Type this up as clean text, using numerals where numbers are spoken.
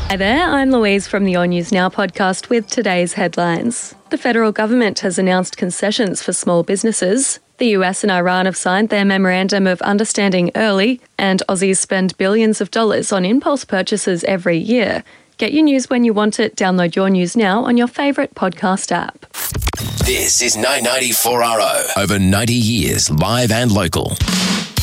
Hi there, I'm Louise from the On News Now podcast with today's headlines. The federal government has announced concessions for small businesses. The US and Iran have signed their Memorandum of Understanding early, and Aussies spend billions of dollars on impulse purchases every year. Get your news when you want it. Download Your News Now on your favourite podcast app. This is 994RO. Over 90 years, live and local.